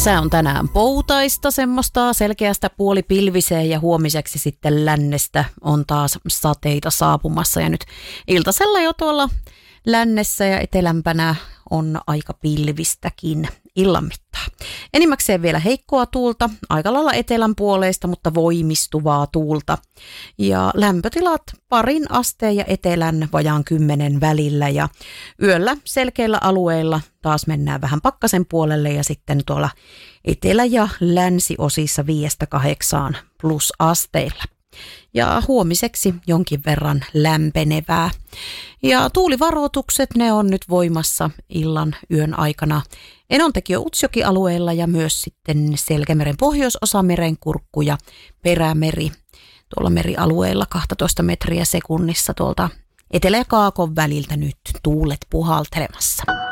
Sää on tänään poutaista, semmoista selkeästä puolipilviseen ja huomiseksi sitten lännestä on taas sateita saapumassa. Ja nyt iltasella jo tuolla lännessä ja etelämpänä on aika pilvistäkin illan mittaan. Enimmäkseen vielä heikkoa tuulta, aika lailla etelän puoleista, mutta voimistuvaa tuulta. Ja lämpötilat 2 asteen ja etelän vajaan 10 välillä. Ja yöllä selkeillä alueilla taas mennään vähän pakkasen puolelle ja sitten tuolla etelä- ja länsiosissa 5-8 plus asteilla. Ja huomiseksi jonkin verran lämpenevää. Ja tuulivaroitukset, ne on nyt voimassa illan yön aikana Enontekio Utsjoki-alueella ja myös sitten Selkämeren pohjoisosa, Merenkurkku ja Perämeri. Tuolla merialueella 12 metriä sekunnissa tuolta etelä- ja kaakon väliltä nyt tuulet puhaltelemassa.